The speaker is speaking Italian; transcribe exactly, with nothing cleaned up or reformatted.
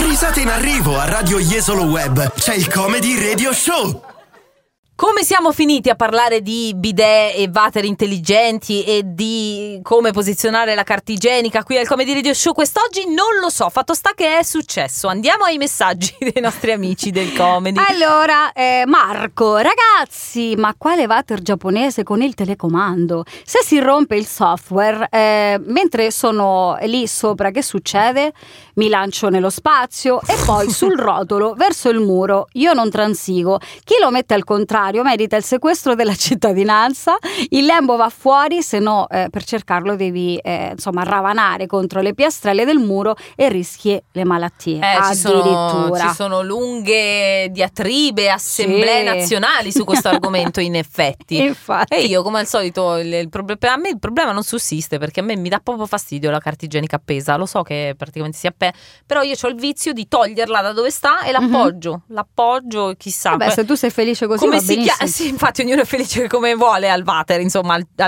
Risate in arrivo a Radio Jesolo Web. C'è il Comedy Radio Show. Come siamo finiti a parlare di bidet e water intelligenti e di come posizionare la carta igienica qui al Comedy Radio Show quest'oggi? Non lo so, fatto sta che è successo. Andiamo ai messaggi dei nostri amici del Comedy. Allora, eh, Marco, ragazzi, ma quale water giapponese con il telecomando? Se si rompe il software, eh, mentre sono lì sopra, che succede? Mi lancio nello spazio e poi sul rotolo verso il muro. Io non transigo. Chi lo mette al contrario merita il sequestro della cittadinanza, il lembo va fuori, se no eh, per cercarlo devi eh, insomma ravanare contro le piastrelle del muro e rischi le malattie. Eh, ci sono, addirittura ci sono lunghe diatribe, assemblee Sì. nazionali su questo argomento, in effetti. Infatti. E io, come al solito, il, il prob- a me il problema non sussiste, perché a me mi dà proprio fastidio la carta igienica appesa. Lo so che praticamente si appesa, però io ho il vizio di toglierla da dove sta e l'appoggio. Mm-hmm. L'appoggio, chissà. Vabbè, se tu sei felice così come va si benissimo. chia- sì, infatti ognuno è felice come vuole al water, insomma, al, al